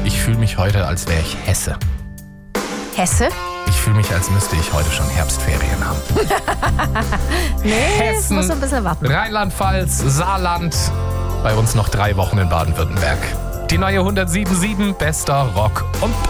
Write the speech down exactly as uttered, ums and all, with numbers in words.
Ich fühle mich heute, als wäre ich Hesse. Hesse? Ich fühle mich, als müsste ich heute schon Herbstferien haben. Nee, Hessen, es muss ein bisschen warten. Rheinland-Pfalz, Saarland. Bei uns noch drei Wochen in Baden-Württemberg. Die neue hundertsieben Komma sieben, bester Rock und Pop.